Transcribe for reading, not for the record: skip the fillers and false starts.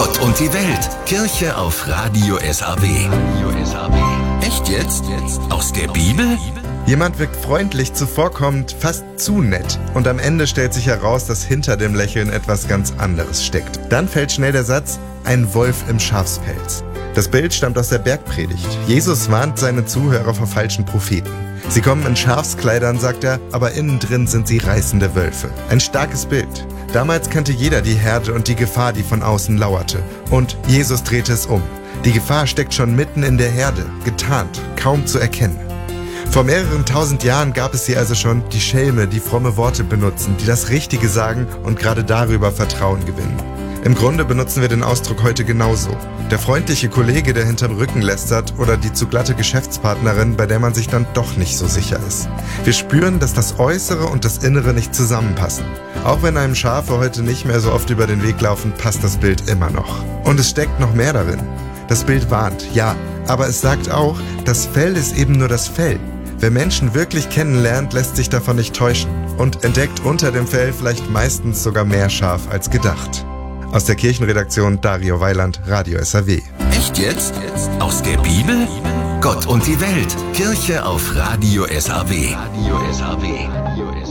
Gott und die Welt. Kirche auf Radio SAW. Echt jetzt? Aus der Bibel? Jemand wirkt freundlich, zuvorkommend, fast zu nett. Und am Ende stellt sich heraus, dass hinter dem Lächeln etwas ganz anderes steckt. Dann fällt schnell der Satz, ein Wolf im Schafspelz. Das Bild stammt aus der Bergpredigt. Jesus warnt seine Zuhörer vor falschen Propheten. Sie kommen in Schafskleidern, sagt er, aber innen drin sind sie reißende Wölfe. Ein starkes Bild. Damals kannte jeder die Herde und die Gefahr, die von außen lauerte. Und Jesus drehte es um. Die Gefahr steckt schon mitten in der Herde, getarnt, kaum zu erkennen. Vor mehreren tausend Jahren gab es hier also schon die Schelme, die fromme Worte benutzen, die das Richtige sagen und gerade darüber Vertrauen gewinnen. Im Grunde benutzen wir den Ausdruck heute genauso. Der freundliche Kollege, der hinterm Rücken lästert, oder die zu glatte Geschäftspartnerin, bei der man sich dann doch nicht so sicher ist. Wir spüren, dass das Äußere und das Innere nicht zusammenpassen. Auch wenn einem Schafe heute nicht mehr so oft über den Weg laufen, passt das Bild immer noch. Und es steckt noch mehr darin. Das Bild warnt, ja, aber es sagt auch, das Fell ist eben nur das Fell. Wer Menschen wirklich kennenlernt, lässt sich davon nicht täuschen und entdeckt unter dem Fell vielleicht meistens sogar mehr Schaf als gedacht. Aus der Kirchenredaktion Dario Weiland, Radio SAW. Echt jetzt? Aus der Bibel? Gott und die Welt. Kirche auf Radio SAW.